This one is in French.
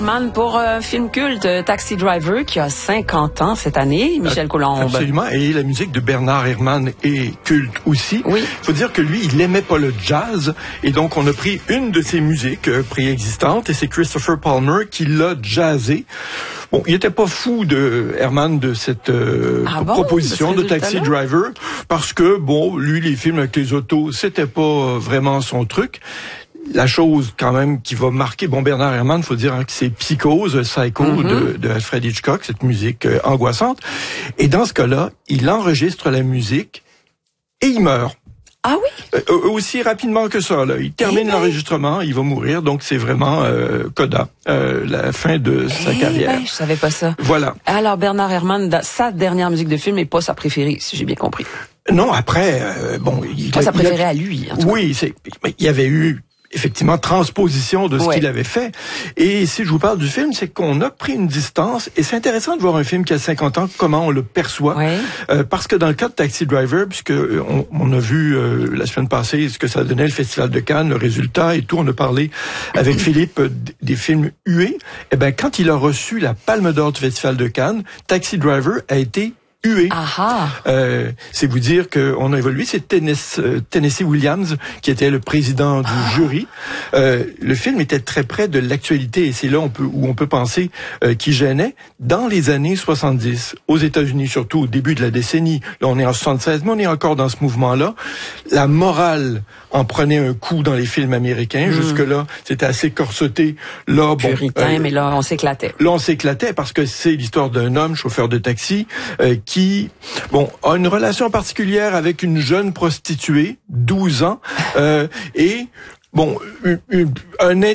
Pour un film culte, Taxi Driver, qui a 50 ans cette année, Michel Coulombe. Absolument, et la musique de Bernard Herrmann est culte aussi. Oui. Faut dire que lui, il aimait pas le jazz, et donc on a pris une de ses musiques préexistantes, et c'est Christopher Palmer qui l'a jazzé. Bon, il était pas fou de Herrmann de cette proposition de Taxi Driver, parce que, bon, lui, les films avec les autos, c'était pas vraiment son truc. La chose quand même qui va marquer Bernard Herrmann, faut dire que c'est Psychose, Psycho de Alfred Hitchcock, cette musique angoissante. Et dans ce cas-là, il enregistre la musique et il meurt. Ah oui? Aussi rapidement que ça, là. Il termine l'enregistrement, il va mourir, donc c'est vraiment coda, la fin de sa carrière. Je savais pas ça. Voilà. Alors Bernard Herrmann, sa dernière musique de film n'est pas sa préférée, si j'ai bien compris. Non, après, sa préférée à lui. En tout cas. Oui, il y avait eu effectivement transposition de ce qu'il avait fait. Et si je vous parle du film, c'est qu'on a pris une distance, et c'est intéressant de voir un film qui a 50 ans, comment on le perçoit. Parce que dans le cas de Taxi Driver, puisque on a vu la semaine passée ce que ça donnait le Festival de Cannes, le résultat et tout, on a parlé avec Philippe des films hués. Eh ben, quand il a reçu la Palme d'Or du Festival de Cannes, Taxi Driver a été hué. C'est vous dire qu'on a évolué. C'est Tennessee Williams qui était le président du jury. Le film était très près de l'actualité, et c'est là où on peut penser qu'il gênait. Dans les années 70, aux États-Unis, surtout au début de la décennie, là on est en 76, mais on est encore dans ce mouvement-là. La morale en prenait un coup dans les films américains. Jusque-là, c'était assez corseté. Là, puritain, mais là, on s'éclatait. Là, on s'éclatait parce que c'est l'histoire d'un homme, chauffeur de taxi, qui, a une relation particulière avec une jeune prostituée, 12 ans, et, un